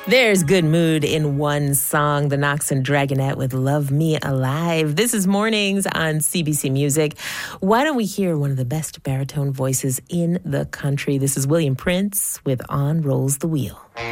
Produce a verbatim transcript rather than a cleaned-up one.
There's good mood in one song, the Knox and Dragonette with Love Me Alive. This is Mornings on C B C Music. Why don't we hear one of the best baritone voices in the country? This is William Prince with On Rolls the Wheel.